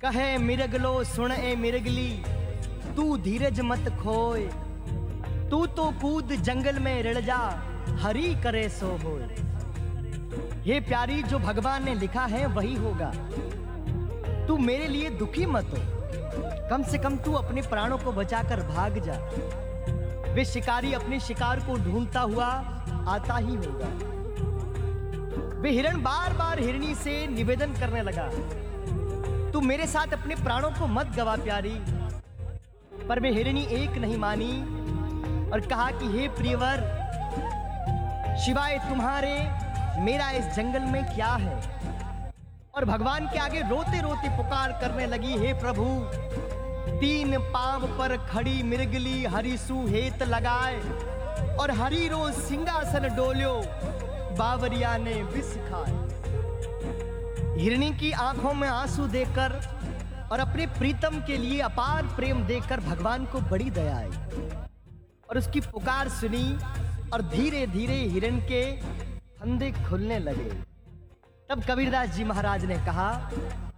कहे मिरगलो सुन ए मिरगली, तू धीरज मत खोए, तू तो कूद जंगल में रिड़ जा, हरी करे सो होए। ये प्यारी, जो भगवान ने लिखा है वही होगा। तू मेरे लिए दुखी मत हो, कम से कम तू अपने प्राणों को बचाकर भाग जा। वे शिकारी अपने शिकार को ढूंढता हुआ आता ही होगा। वे हिरण बार बार हिरनी से निवेदन करने लगा, तू मेरे साथ अपने प्राणों को मत गवा प्यारी। पर वे हिरनी एक नहीं मानी और कहा कि हे प्रियवर, शिवाय तुम्हारे मेरा इस जंगल में क्या है। और भगवान के आगे रोते रोते पुकार करने लगी, हे प्रभु, तीन पांव पर खड़ी मिर्गली हरिसु हेत लगाए, और हरि रोज सिंहासन डोल्यो, बावरिया ने विष खाए। हिरनी की आंखों में आंसू देखकर और अपने प्रीतम के लिए अपार प्रेम देखकर भगवान को बड़ी दया आई और उसकी पुकार सुनी, और धीरे धीरे हिरण के फंदे खुलने लगे। तब कबीरदास जी महाराज ने कहा,